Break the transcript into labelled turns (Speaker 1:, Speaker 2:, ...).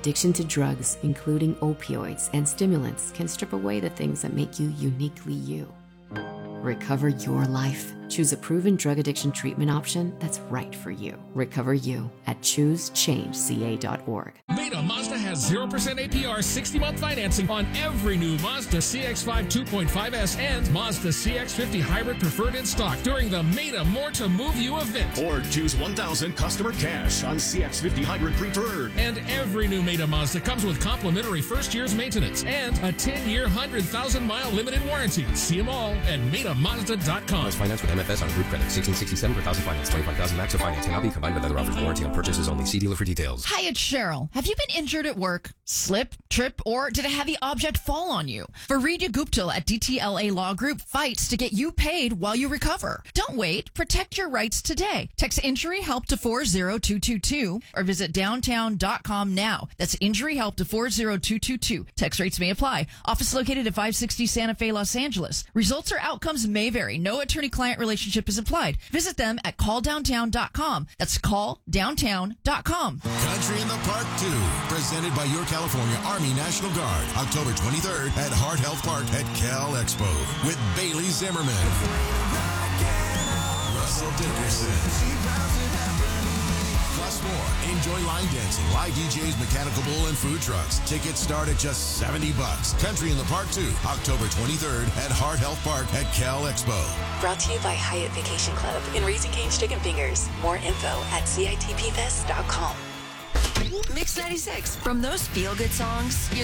Speaker 1: Addiction to drugs, including opioids and stimulants, can strip away the things that make you uniquely you. Recover your life. Choose a proven drug addiction treatment option that's right for you. Recover you at choosechangeca.org.
Speaker 2: Beta Mazda has 0% APR 60-month financing on every new Mazda CX-5 2.5S and Mazda CX-50 Hybrid Preferred in stock during the Meta More to Move You event.
Speaker 3: Or choose $1,000 customer cash on CX-50 Hybrid Preferred.
Speaker 2: And every new Meta Mazda comes with complimentary first year's maintenance and a 10-year, 100,000-mile limited warranty. See them all at MetaMazda.com.
Speaker 4: Finance with MFS on group credit. 1667 per thousand finance. 25,000 max of finance. Cannot be combined with other offers. Warranty on purchases only. See dealer for details.
Speaker 5: Hi, it's Cheryl. Have you been injured at work? Slip, trip, or did a heavy object fall on you? Fareeja Guptal at DTLA Law Group fights to get you paid while you recover. Don't wait. Protect your rights today. Text Injury Help to 40222 or visit downtown.com now. That's Injury Help to 40222. Text rates may apply. Office located at 560 Santa Fe, Los Angeles. Results or outcomes may vary. No attorney-client relationship is applied. Visit them at calldowntown.com. That's calldowntown.com.
Speaker 6: Country in the Park 2, presented by your California Army National Guard, October 23rd at Heart Health Park at Cal Expo with Bailey Zimmerman, Russell Dickerson, plus more. Enjoy line dancing, live DJs, mechanical bull, and food trucks. Tickets start at just $70. Country in the Park 2, October 23rd at Heart Health Park at Cal Expo.
Speaker 7: Brought to you by Hyatt Vacation Club in Raising Cane's Chicken Fingers. More info at CITPFest.com.
Speaker 8: Mix 96. From those feel-good songs you